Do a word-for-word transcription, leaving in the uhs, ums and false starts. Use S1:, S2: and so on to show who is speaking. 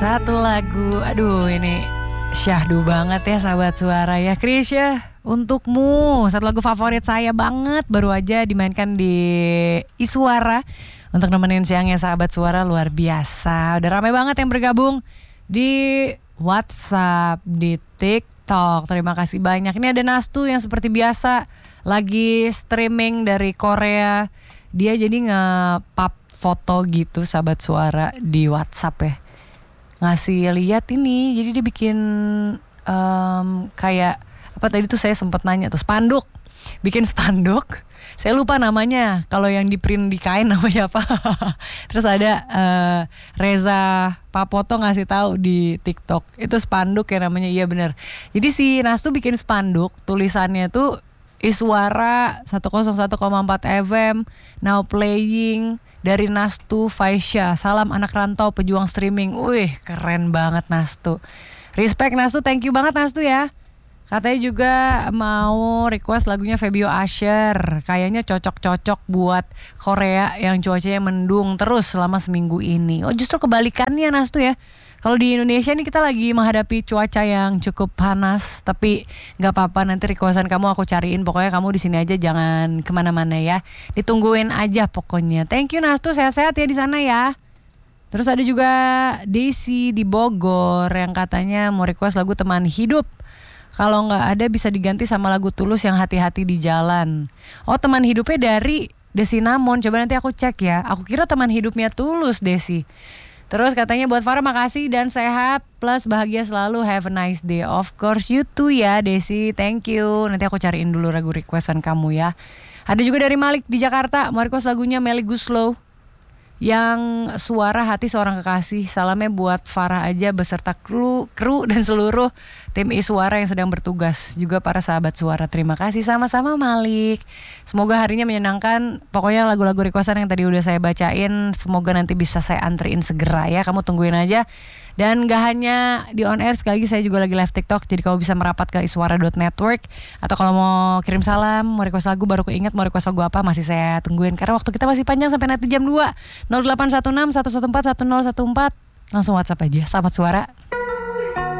S1: Satu lagu, aduh ini syahdu banget ya sahabat suara ya. Krisya, untukmu satu lagu favorit saya banget, baru aja dimainkan di Iswara untuk nemenin siangnya sahabat suara, luar biasa. Udah ramai banget yang bergabung di WhatsApp, di TikTok. Terima kasih banyak. Ini ada Nastu yang seperti biasa lagi streaming dari Korea. Dia jadi nge-pub foto gitu sahabat suara di WhatsApp ya. Ngasih lihat ini, jadi dia bikin um, kayak apa tadi tuh saya sempat nanya tuh, spanduk, bikin spanduk. Saya lupa namanya, kalau yang di print di kain namanya apa. Terus ada uh, Reza Papoto ngasih tahu di TikTok, itu spanduk ya namanya, iya benar. Jadi si Nastu bikin spanduk, tulisannya tuh Iswara seratus satu koma empat F M now playing. Dari Nastu Faisya, salam anak rantau pejuang streaming. Wih, keren banget Nastu. Respect Nastu, thank you banget Nastu ya. Katanya juga mau request lagunya Febio Asher. Kayaknya cocok-cocok buat Korea yang cuacanya mendung terus selama seminggu ini. Oh, justru kebalikannya Nastu ya. Kalau di Indonesia nih kita lagi menghadapi cuaca yang cukup panas, tapi nggak apa-apa, nanti requestan kamu aku cariin. Pokoknya kamu di sini aja, jangan kemana-mana ya. Ditungguin aja pokoknya. Thank you Nastu, sehat-sehat ya di sana ya. Terus ada juga Desi di Bogor yang katanya mau request lagu Teman Hidup. Kalau nggak ada bisa diganti sama lagu Tulus yang Hati-Hati di Jalan. Oh, Teman Hidupnya dari Desi Namon. Coba nanti aku cek ya. Aku kira Teman Hidupnya Tulus Desi. Terus katanya buat Farah makasih dan sehat plus bahagia selalu, have a nice day. Of course you too ya Desi, thank you. Nanti aku cariin dulu lagu requestan kamu ya. Ada juga dari Malik di Jakarta, mau request lagunya Melly Guslow yang Suara Hati Seorang Kekasih. Salamnya buat Farah aja beserta kru, kru dan seluruh tim Iswara yang sedang bertugas. Juga para sahabat suara, terima kasih sama-sama Malik. Semoga harinya menyenangkan. Pokoknya lagu-lagu requestan yang tadi udah saya bacain, semoga nanti bisa saya antriin segera ya. Kamu tungguin aja. Dan gak hanya di on air, sekali lagi saya juga lagi live TikTok. Jadi kamu bisa merapat ke iswara dot network. Atau kalau mau kirim salam, mau request lagu, baru keinget mau request lagu apa, masih saya tungguin. Karena waktu kita masih panjang sampai nanti jam dua. nol delapan satu enam satu satu empat satu nol satu empat. Langsung WhatsApp aja, sahabat suara.